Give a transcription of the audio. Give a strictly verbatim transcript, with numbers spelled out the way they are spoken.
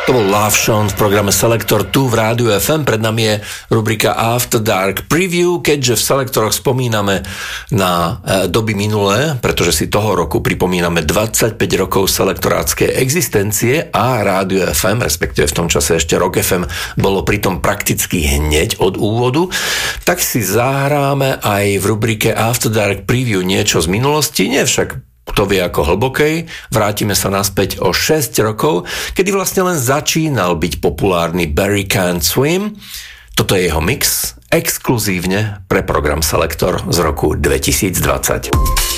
To bol Love Sean v programe Selektor tu v Rádiu ef em. Pred nami je rubrika After Dark Preview, keďže v Selektoroch spomíname na e, doby minulé, pretože si toho roku pripomíname dvadsaťpäť rokov selektorátskej existencie a Rádiu ef em, respektíve v tom čase ešte Rock ef em, bolo pritom prakticky hneď od úvodu, tak si zahráme aj v rubrike After Dark Preview niečo z minulosti, nie však kto vie ako hlbokej. Vrátime sa naspäť o šesť rokov, kedy vlastne len začínal byť populárny Barry Can't Swim. Toto je jeho mix exkluzívne pre program Selektor z roku dvetisícdvadsať.